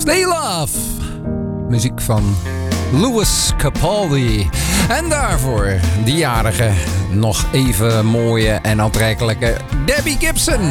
Stay Love. Muziek van Louis Capaldi. En daarvoor die jarige, nog even mooie en aantrekkelijke Debbie Gibson.